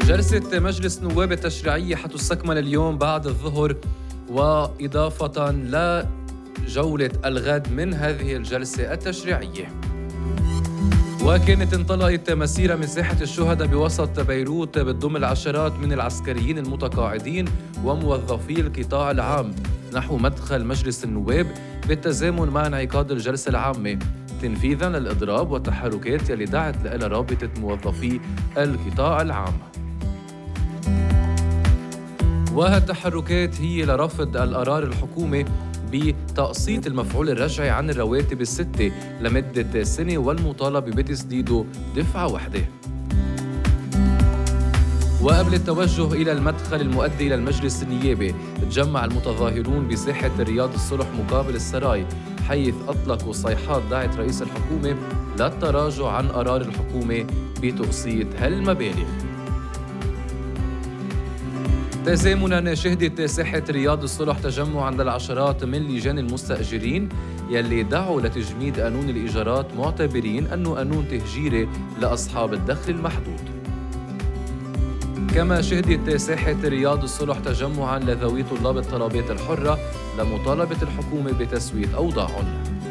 جلسة مجلس نواب التشريعية حتستكمل اليوم بعد الظهر، وإضافة لجولة الغد من هذه الجلسة التشريعية. وكانت انطلقت مسيرة من ساحة الشهداء بوسط بيروت بتضم العشرات من العسكريين المتقاعدين وموظفي القطاع العام نحو مدخل مجلس النواب بالتزامن مع انعقاد الجلسة العامة، تنفيذاً للإضراب والتحركات يلي دعت لها رابطة موظفي القطاع العام. وهالتحركات هي لرفض القرار الحكومي بتقسيط المفعول الرجعي عن الرواتب الستة لمدة سنة والمطالبة بتسديده دفعة واحدة. وقبل التوجه إلى المدخل المؤدي إلى المجلس النيابي، تجمع المتظاهرون بساحة رياض الصلح مقابل السراي، حيث أطلقوا صيحات دعت رئيس الحكومة للتراجع عن قرار الحكومة بتقسيط هالمبالغ. تزامناً شهدت ساحة رياض الصلح تجمع عند العشرات من لجان المستأجرين يلي دعوا لتجميد قانون الإيجارات، معتبرين أنه قانون تهجيري لأصحاب الدخل المحدود. كما شهدت ساحة رياض الصلح تجمعاً لذوي طلاب الطلبات الحرة لمطالبة الحكومة بتسوية أوضاعهم.